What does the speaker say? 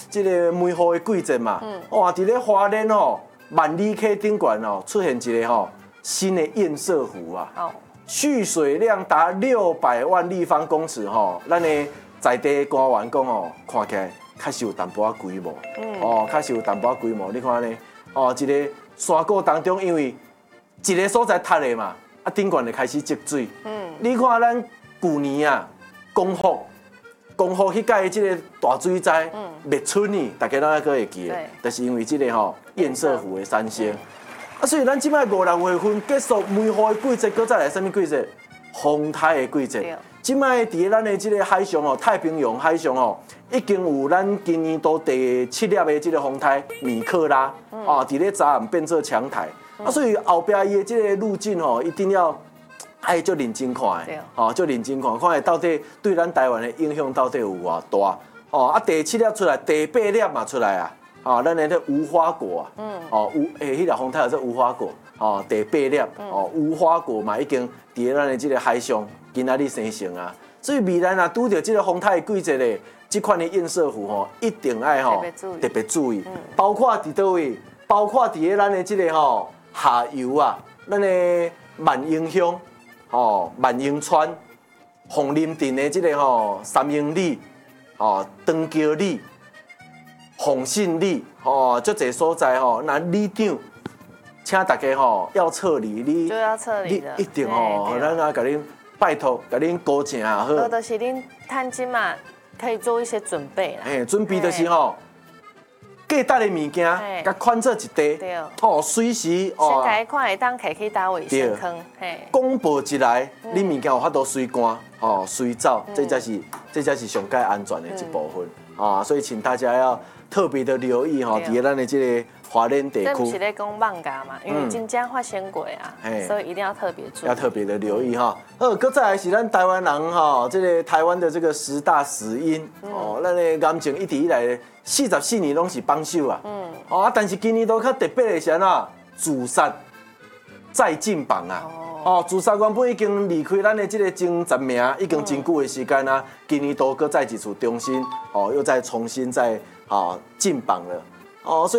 这个梅雨的季节嘛，哇，伫咧花莲哦，万里溪顶悬哦，出现一个吼新的堰塞湖啊，蓄水量达600万立方公尺吼，咱的在地官员讲哦，看起来确实有淡薄仔规模，确实有淡薄仔规模，你看呢，一个山谷当中，因为一个所在塌的嘛，啊，顶悬就开始积水，你看咱去年啊，光复迄届即个大水灾，灭春呢，大家拢还会记的，就是因为即个吼堰塞湖的产生。啊，所以咱即摆5、6月份结束梅雨的季节，搁再来什么季节？风台的季节。即摆伫咱的即个海上哦，太平洋海上哦，已经有咱今年度第7粒的即个风台米克拉，伫咧早暗变做强台。啊，所以后壁伊的即个路径哦，一定要爱就认真看的，就认真看，看下到底对咱台湾的影响到底有偌大。啊，第7粒出来，第8粒嘛出来啊。咱的无花果啊，迄条风台叫做无花果，第8粒，无花果嘛已经伫咱的这个海上今仔日生成啊，所以未来若拄着这个风台的季节咧，这款的堰塞湖吼，一定爱特别注意，包括伫倒位，包括伫咧咱的这个下游啊，咱的万英乡，万英村、凤林镇的这个3英里，长桥里。鸿信里，足侪所在那里长，请大家要撤离，你一定咱啊，甲恁拜托，甲恁高请好。 就是恁趁钱嘛，可以做一些准备啦。 准备就是价值的物件，甲款做一袋，随时先甲伊看会当摕去倒卫生坑， 公布一来，你物件有法度随干，随走，这才是上界安全的一部分所以请大家要特别的留意伫咱的这个花莲地区。 这不是咧讲放假嘛，因为真正发生过啊，所以一定要特别注意。 要特别的留意搁再来是咱台湾人这个台湾的这个10大死因咱的癌症一直以来44年拢是榜首啊，但是今年都较特别的是自杀再进榜啊，自杀原本已经离开咱的这个前10名，已经真久的时间啊，今年都搁再一次重新又再重新再进榜了所以。